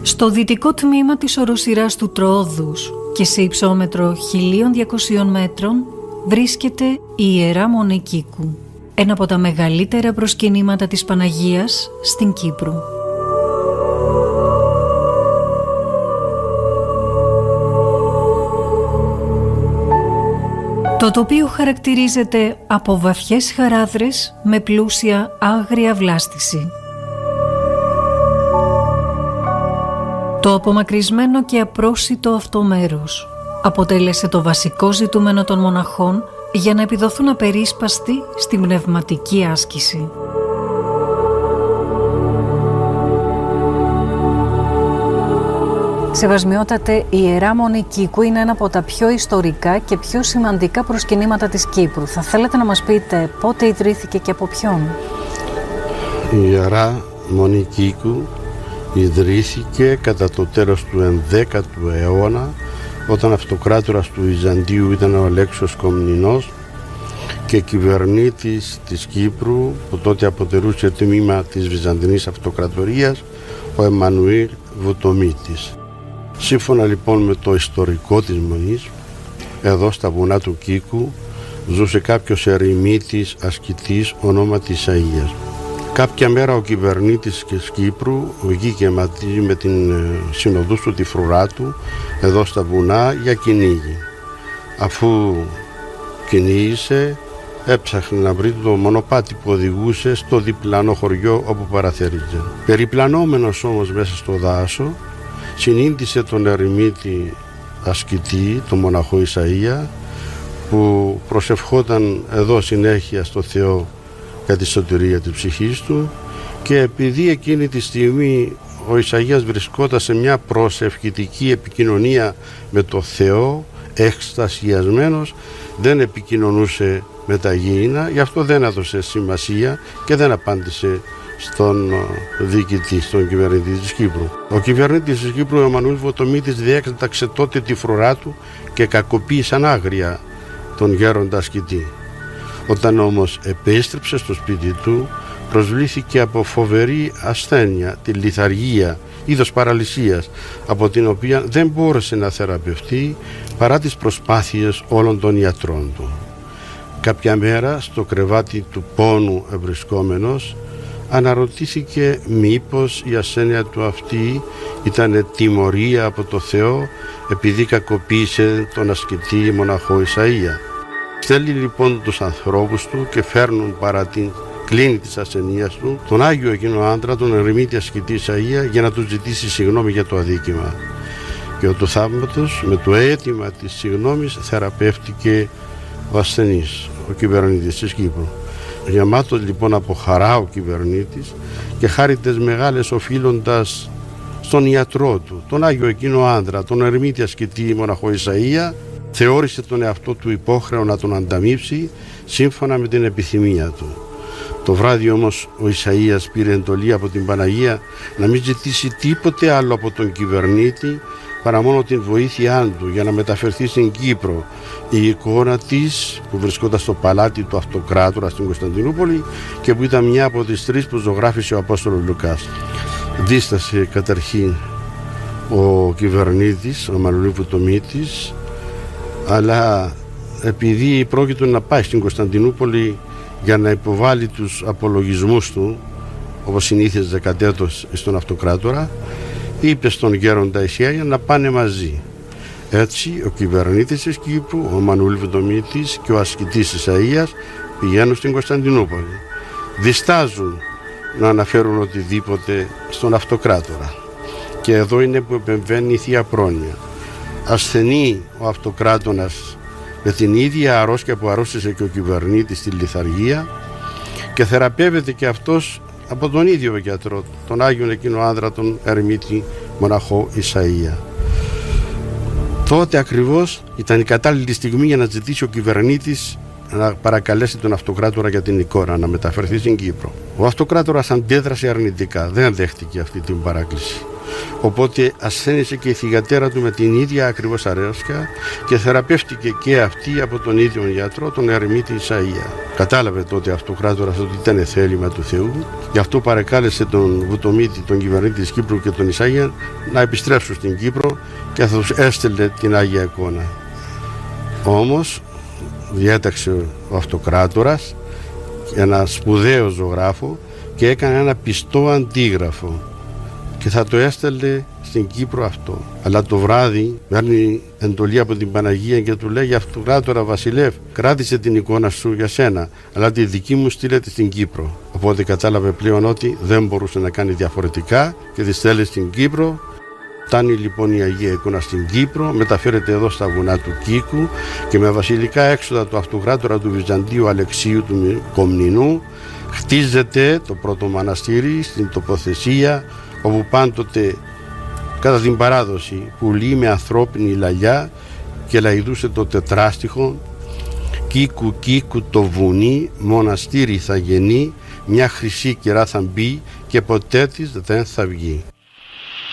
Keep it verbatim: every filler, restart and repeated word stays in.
Στο δυτικό τμήμα της οροσειράς του Τροόδους και σε υψόμετρο χίλια διακόσια μέτρων βρίσκεται η Ιερά Μονή Κίκου, ένα από τα μεγαλύτερα προσκυνήματα της Παναγίας στην Κύπρο. Το τοπίο χαρακτηρίζεται από βαθιές χαράδρες με πλούσια άγρια βλάστηση. Το απομακρυσμένο και απρόσιτο αυτό μέρος αποτέλεσε το βασικό ζητούμενο των μοναχών για να επιδοθούν απερίσπαστοι στην πνευματική άσκηση. Σεβασμιότατε, η Ιερά Μονή Κίκου είναι ένα από τα πιο ιστορικά και πιο σημαντικά προσκυνήματα της Κύπρου. Θα θέλατε να μας πείτε πότε ιδρύθηκε και από ποιον? Η Ιερά Μονή Κίκου ιδρύθηκε κατά το τέλος του ενδέκατου αιώνα, όταν αυτοκράτορας του Βυζαντίου ήταν ο Αλέξιος Κομνηνός και κυβερνήτης της Κύπρου, που τότε αποτελούσε τμήμα της Βυζαντινής Αυτοκρατορίας, ο Εμμανουήλ Βουτομήτης. Σύμφωνα λοιπόν με το ιστορικό της Μονής, εδώ στα βουνά του Κίκου ζούσε κάποιος ερημίτης ασκητής ονόματι Ισαΐας. Κάποια μέρα ο κυβερνήτης της Κύπρου βγήκε μαζί με την συνοδούς του, τη φρουρά του, εδώ στα βουνά για κυνήγι. Αφού κυνήγησε, έψαχνε να βρει το μονοπάτι που οδηγούσε στο διπλανό χωριό όπου παραθέριζε. Περιπλανόμενος όμως μέσα στο δάσο, συνήντησε τον ερημίτη ασκητή, τον μοναχό Ισαΐα, που προσευχόταν εδώ συνέχεια στο Θεό για τη σωτηρία της ψυχής του, και επειδή εκείνη τη στιγμή ο Ισαΐας βρισκόταν σε μια προσευχητική επικοινωνία με το Θεό, εκστασιασμένος, δεν επικοινωνούσε με τα γήινα, γι' αυτό δεν έδωσε σημασία και δεν απάντησε στον διοικητή, στον κυβερνητή της Κύπρου. Ο κυβερνήτης της Κύπρου, ο Εμμανουήλ Βουτομήτης, διέκταξε τότε τη φρουρά του και κακοποίησαν άγρια τον γέροντα ασκητή. Όταν όμως επέστρεψε στο σπίτι του, προσβλήθηκε από φοβερή ασθένεια, τη λιθαργία, είδος παραλυσίας, από την οποία δεν μπόρεσε να θεραπευτεί παρά τις προσπάθειες όλων των ιατρών του. Κάποια μέρα, στο κρεβάτι του πόνου ευρισκόμενος, αναρωτήθηκε μήπως η ασθένεια του αυτή ήταν τιμωρία από το Θεό επειδή κακοποίησε τον ασκητή μοναχό Ισαΐα. Στέλνει λοιπόν τους ανθρώπους του και φέρνουν παρά την κλίνη της ασθενείας του τον Άγιο εκείνο άντρα, τον ερημίτη ασκητή Ισαΐα, για να του ζητήσει συγγνώμη για το αδίκημα. Και ο του θαύματος, με το αίτημα της συγγνώμης, θεραπεύτηκε ο ασθενής, ο κυβερνήτης της Κύπρου. Γεμάτος λοιπόν από χαρά ο κυβερνήτης και χάριτες μεγάλες οφείλοντας στον ιατρό του, τον Άγιο εκείνο άντρα, τον ερημίτη ασκητή μοναχό Ισαΐα, θεώρησε τον εαυτό του υπόχρεο να τον ανταμείψει σύμφωνα με την επιθυμία του. Το βράδυ όμως ο Ισαΐας πήρε εντολή από την Παναγία να μην ζητήσει τίποτε άλλο από τον κυβερνήτη παρά μόνο την βοήθειά του για να μεταφερθεί στην Κύπρο η εικόνα της που βρισκόταν στο παλάτι του αυτοκράτορα στην Κωνσταντινούπολη και που ήταν μια από τις τρεις που ζωγράφησε ο Απόστολος Λουκάς. Δίστασε καταρχήν ο κυβερνήτης, ο Εμμανουήλ Βουτομήτης, αλλά επειδή πρόκειται να πάει στην Κωνσταντινούπολη για να υποβάλει τους απολογισμούς του, όπως συνήθιζε κατέτος στον αυτοκράτορα, είπε στον γέροντα Ισαΐα να πάνε μαζί. Έτσι ο κυβερνήτης της Κύπρου, ο Εμμανουήλ Βουτομήτης, και ο ασκητής Ισαΐας πηγαίνουν στην Κωνσταντινούπολη. Διστάζουν να αναφέρουν οτιδήποτε στον αυτοκράτορα. Και εδώ είναι που επεμβαίνει η Θεία Πρόνοια. Ασθενεί ο αυτοκράτορας με την ίδια αρρώστια που αρρώστησε και ο κυβερνήτης στη λιθαργία και θεραπεύεται και αυτός από τον ίδιο γιατρό, τον Άγιον εκείνο άνδρα, τον ερημίτη μοναχό Ισαΐα. Τότε ακριβώς ήταν η κατάλληλη στιγμή για να ζητήσει ο κυβερνήτης να παρακαλέσει τον αυτοκράτορα για την εικόνα να μεταφερθεί στην Κύπρο. Ο αυτοκράτορας αντέδρασε αρνητικά, δεν δέχτηκε αυτή την παράκληση. Οπότε ασθένησε και η θυγατέρα του με την ίδια ακριβώς αρρώστια και θεραπεύτηκε και αυτή από τον ίδιο γιατρό, τον ερημίτη Ισαΐα. Κατάλαβε τότε ο Αυτοκράτορας ότι ήταν θέλημα του Θεού, γι' αυτό παρεκάλεσε τον Βουτομίτη, τον κυβερνήτη της Κύπρου και τον Ισαΐα να επιστρέψουν στην Κύπρο και θα τους έστελνε την Άγια Εικόνα. Όμως διέταξε ο Αυτοκράτορας ένα σπουδαίο ζωγράφο και έκανε ένα πιστό αντίγραφο και θα το έστελνε στην Κύπρο αυτό. Αλλά το βράδυ παίρνει εντολή από την Παναγία και του λέει: Αυτοκράτορα βασιλεύ, κράτησε την εικόνα σου για σένα, αλλά τη δική μου στείλε τη στην Κύπρο. Οπότε κατάλαβε πλέον ότι δεν μπορούσε να κάνει διαφορετικά και τη στέλνει στην Κύπρο. Φτάνει λοιπόν η Αγία Εικόνα στην Κύπρο, μεταφέρεται εδώ στα βουνά του Κίκου και με βασιλικά έξοδα του Αυτοκράτορα του Βυζαντίου Αλεξίου του Κομνηνού χτίζεται το πρώτο μοναστήρι στην τοποθεσία όπου πάντοτε κατά την παράδοση πουλί με ανθρώπινη λαλιά και λαϊδούσε το τετράστιχο «Κίκου κίκου το βουνί, μοναστήρι θα γεννεί, μια χρυσή κερά θα μπει και ποτέ της δεν θα βγει».